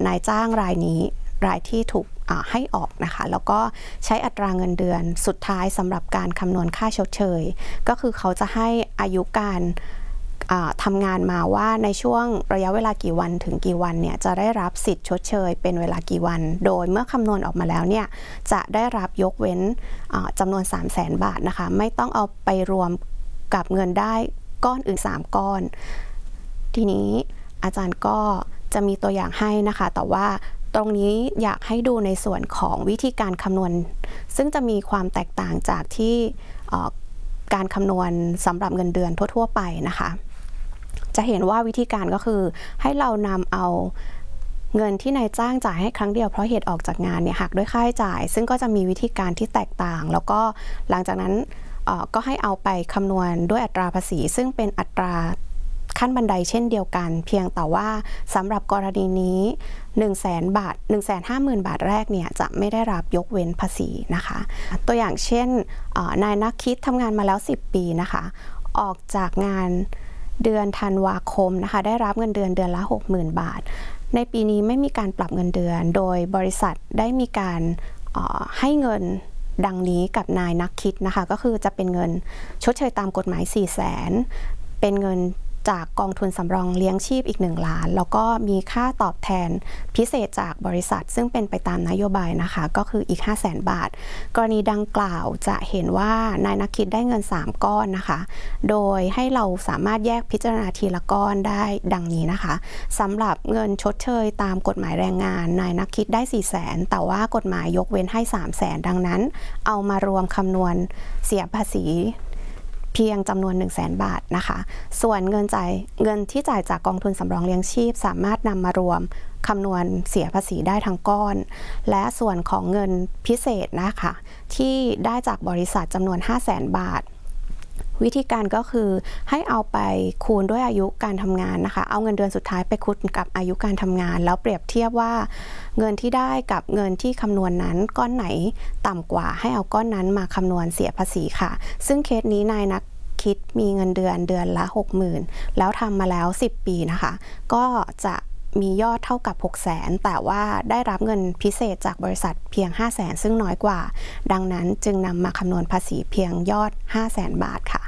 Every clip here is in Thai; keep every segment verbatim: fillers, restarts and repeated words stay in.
นายจ้างรายนี้รายที่ถูกให้ออกนะคะแล้วก็ใช้อัตราเงินเดือนสุดท้ายสำหรับการคำนวณค่าชดเชยก็คือเขาจะให้อายุการทำงานมาว่าในช่วงระยะเวลากี่วันถึงกี่วันเนี่ยจะได้รับสิทธิ์ชดเชยเป็นเวลากี่วันโดยเมื่อคำนวณออกมาแล้วเนี่ยจะได้รับยกเว้นจำนวน สามแสน บาทนะคะไม่ต้องเอาไปรวมกับเงินได้ก้อนอื่นสามก้อนทีนี้อาจารย์ก็จะมีตัวอย่างให้นะคะแต่ว่าตรงนี้อยากให้ดูในส่วนของวิธีการคำนวณซึ่งจะมีความแตกต่างจากที่การคำนวณสำหรับเงินเดือนทั่วๆไปนะคะจะเห็นว่าวิธีการก็คือให้เรานำเอาเงินที่นายจ้างจ่ายให้ครั้งเดียวเพราะเหตุออกจากงานเนี่ยหักด้วยค่าใช้จ่ายซึ่งก็จะมีวิธีการที่แตกต่างแล้วก็หลังจากนั้นก็ให้เอาไปคำนวณด้วยอัตราภาษีซึ่งเป็นอัตราขั้นบันไดเช่นเดียวกันเพียงแต่ว่าสำหรับกรณีนี้ หนึ่งแสน บาท หนึ่งแสนห้าหมื่น บาทแรกเนี่ยจะไม่ได้รับยกเว้นภาษีนะคะตัวอย่างเช่นนายนักคิดทำงานมาแล้วสิบปีนะคะออกจากงานเดือนธันวาคมนะคะได้รับเงินเดือนเดือนละ หกหมื่น บาทในปีนี้ไม่มีการปรับเงินเดือนโดยบริษัทได้มีการให้เงินดังนี้กับนายนักคิดนะคะก็คือจะเป็นเงินชดเชยตามกฎหมาย สี่แสน เป็นเงินจากกองทุนสำรองเลี้ยงชีพอีกหนึ่งล้านแล้วก็มีค่าตอบแทนพิเศษจากบริษัทซึ่งเป็นไปตามนโยบายนะคะก็คืออีก ห้าแสน บาทกรณีดังกล่าวจะเห็นว่านายนักคิดได้เงินสามก้อนนะคะโดยให้เราสามารถแยกพิจารณาทีละก้อนได้ดังนี้นะคะสำหรับเงินชดเชยตามกฎหมายแรงงานนายนักคิดได้ สี่แสน แต่ว่ากฎหมายยกเว้นให้ สามแสน ดังนั้นเอามารวมคำนวณเสียภาษีเพียงจำนวน หนึ่งแสน บาทนะคะส่วนเงินจ่ายเงินที่จ่ายจากกองทุนสำรองเลี้ยงชีพสามารถนำมารวมคำนวณเสียภาษีได้ทั้งก้อนและส่วนของเงินพิเศษนะคะที่ได้จากบริษัทจำนวน ห้าแสน บาทวิธีการก็คือให้เอาไปคูณด้วยอายุการทำงานนะคะเอาเงินเดือนสุดท้ายไปคูณกับอายุการทำงานแล้วเปรียบเทียบว่าเงินที่ได้กับเงินที่คำนวณนั้นก้อนไหนต่ำกว่าให้เอาก้อนนั้นมาคำนวณเสียภาษีค่ะซึ่งเคสนี้นายนักคิดมีเงินเดือนเดือนละ หกหมื่น แล้วทำมาแล้วสิบปีนะคะก็จะมียอดเท่ากับ หกแสน แต่ว่าได้รับเงินพิเศษจากบริษัทเพียง ห้าแสน ซึ่งน้อยกว่าดังนั้นจึงนำมาคำนวณภาษีเพียงยอด ห้าแสน บาทค่ะ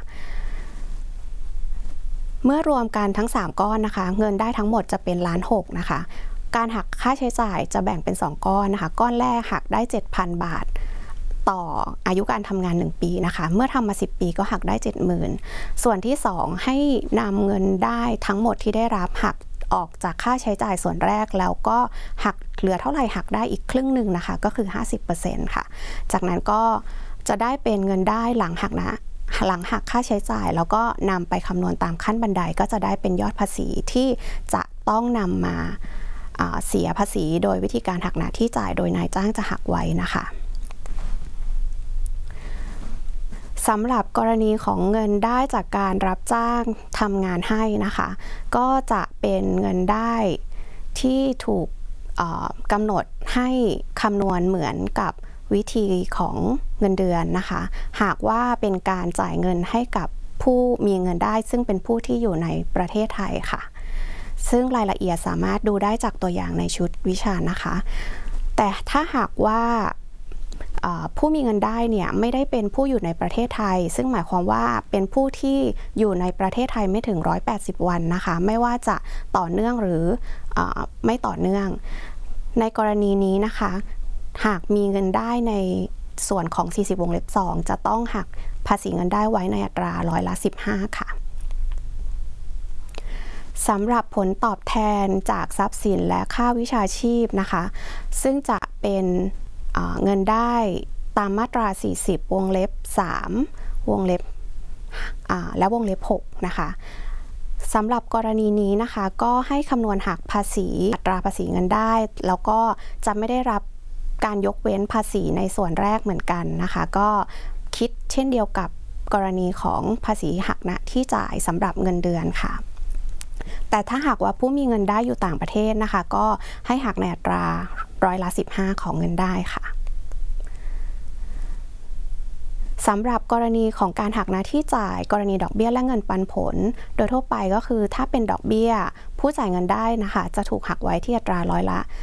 เมื่อรวมกันทั้งสามก้อนนะคะเงินได้ทั้งหมดจะเป็นล้านหกนะคะการหักค่าใช้จ่ายจะแบ่งเป็นสองก้อนนะคะก้อนแรกหักได้ เจ็ดพัน บาทต่ออายุการทำงานหนึ่งปีนะคะเมื่อทำมาสิบปีก็หักได้ เจ็ดหมื่น ส่วนที่สองให้นำเงินได้ทั้งหมดที่ได้รับหักออกจากค่าใช้จ่ายส่วนแรกแล้วก็หักเหลือเท่าไหร่หักได้อีกครึ่งหนึ่งนะคะก็คือ ห้าสิบเปอร์เซ็นต์ ค่ะจากนั้นก็จะได้เป็นเงินได้หลังหักนะหลังหักค่าใช้จ่ายแล้วก็นำไปคำนวณตามขั้นบันไดก็จะได้เป็นยอดภาษีที่จะต้องนำมาเสียภาษีโดยวิธีการหักหน้าที่จ่ายโดยนายจ้างจะหักไว้นะคะสำหรับกรณีของเงินได้จากการรับจ้างทำงานให้นะคะก็จะเป็นเงินได้ที่ถูกกำหนดให้คำนวณเหมือนกับวิธีของเงินเดือนนะคะหากว่าเป็นการจ่ายเงินให้กับผู้มีเงินได้ซึ่งเป็นผู้ที่อยู่ในประเทศไทยค่ะซึ่งรายละเอียดสามารถดูได้จากตัวอย่างในชุดวิชานะคะแต่ถ้าหากว่าผู้มีเงินได้เนี่ยไม่ได้เป็นผู้อยู่ในประเทศไทยซึ่งหมายความว่าเป็นผู้ที่อยู่ในประเทศไทยไม่ถึงหนึ่งร้อยแปดสิบวันนะคะไม่ว่าจะต่อเนื่องหรือไม่ต่อเนื่องในกรณีนี้นะคะหากมีเงินได้ในส่วนของ สี่สิบ วงเล็บ สองจะต้องหักภาษีเงินได้ไว้ในอัตราร้อยละสิบห้าค่ะสำหรับผลตอบแทนจากทรัพย์สินและค่าวิชาชีพนะคะซึ่งจะเป็นเงินได้ตามมาตรา สี่สิบ วงเล็บ สาม วงเล็บและวงเล็บ หกนะคะสำหรับกรณีนี้นะคะก็ให้คำนวณหักภาษีอัตราภาษีเงินได้แล้วก็จะไม่ได้รับการยกเว้นภาษีในส่วนแรกเหมือนกันนะคะก็คิดเช่นเดียวกับกรณีของภาษีหักหน้าที่จ่ายสำหรับเงินเดือนค่ะแต่ถ้าหากว่าผู้มีเงินได้อยู่ต่างประเทศนะคะก็ให้หักในอัตราร้อยละสิบห้าของเงินได้ค่ะสำหรับกรณีของการหักหน้าที่จ่ายกรณีดอกเบี้ยและเงินปันผลโดยทั่วไปก็คือถ้าเป็นดอกเบี้ยผู้จ่ายเงินได้นะคะจะถูกหักไว้ที่อัตราร้อยละ